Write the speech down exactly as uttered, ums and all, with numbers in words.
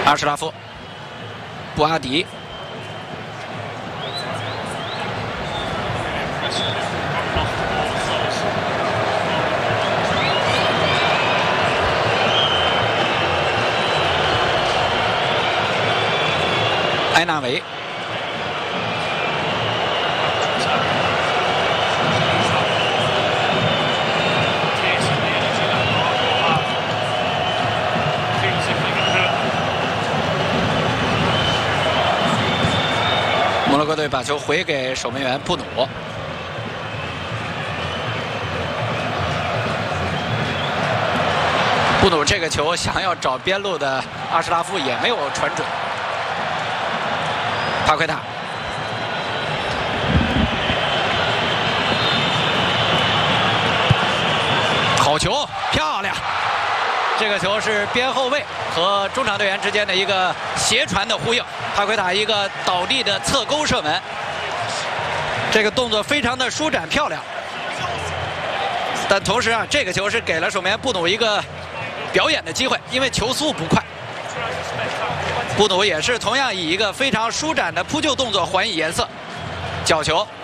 阿什拉夫、布阿迪。 埃纳维，摩洛哥队把球回给守门员布努。 布努这个球想要找边路的阿什拉夫也没有传准。帕奎塔，好球，漂亮！这个球是边后卫和中场队员之间的一个斜传的呼应，帕奎塔一个倒地的侧勾射门，这个动作非常的舒展漂亮。但同时啊，这个球是给了守门员布努一个 表演的机会，因为球速不快。布努也是同样以一个非常舒展的扑救动作还以颜色，角球